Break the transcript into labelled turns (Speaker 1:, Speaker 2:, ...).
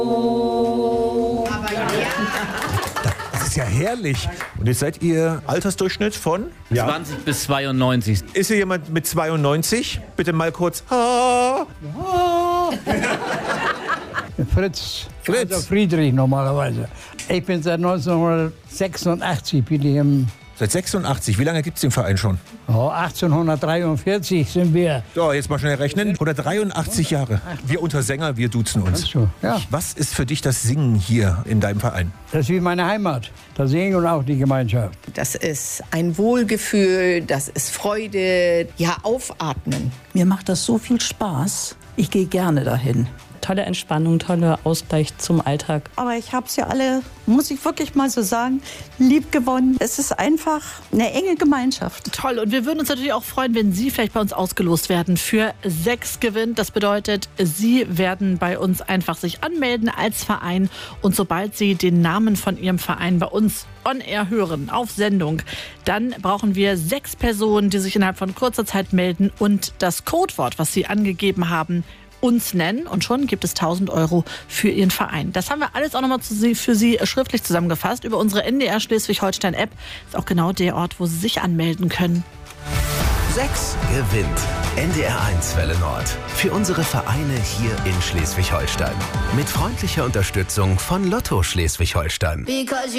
Speaker 1: Aber ja.
Speaker 2: Das ist ja herrlich. Und jetzt seid ihr Altersdurchschnitt von?
Speaker 3: 20 bis 92.
Speaker 2: Ist hier jemand mit 92? Bitte mal kurz.
Speaker 4: Fritz.
Speaker 2: Fritz.
Speaker 4: Also Friedrich normalerweise. Ich bin seit 1986 bin ich im
Speaker 2: Seit 86. Wie lange gibt es den Verein schon?
Speaker 4: 1843 sind wir.
Speaker 2: So, jetzt mal schnell rechnen. Oder 83 Jahre. Wir unter Sänger, wir duzen uns.
Speaker 4: So, ja.
Speaker 2: Was ist für dich das Singen hier in deinem Verein?
Speaker 4: Das ist wie meine Heimat. Da singen und auch die Gemeinschaft.
Speaker 1: Das ist ein Wohlgefühl, das ist Freude, ja, aufatmen.
Speaker 5: Mir macht das so viel Spaß. Ich gehe gerne dahin.
Speaker 6: Tolle Entspannung, toller Ausgleich zum Alltag.
Speaker 5: Aber ich habe sie alle, muss ich wirklich mal so sagen, lieb gewonnen. Es ist einfach eine enge Gemeinschaft.
Speaker 7: Toll. Und wir würden uns natürlich auch freuen, wenn Sie vielleicht bei uns ausgelost werden für 6 Gewinn. Das bedeutet, Sie werden bei uns einfach sich anmelden als Verein. Und sobald Sie den Namen von Ihrem Verein bei uns on air hören, auf Sendung, dann brauchen wir 6 Personen, die sich innerhalb von kurzer Zeit melden und das Codewort, was Sie angegeben haben, uns nennen, und schon gibt es 1.000 € für Ihren Verein. Das haben wir alles auch nochmal für Sie schriftlich zusammengefasst über unsere NDR Schleswig-Holstein-App. Ist auch genau der Ort, wo Sie sich anmelden können.
Speaker 8: 6 gewinnt. NDR1 Welle Nord. Für unsere Vereine hier in Schleswig-Holstein. Mit freundlicher Unterstützung von Lotto Schleswig-Holstein.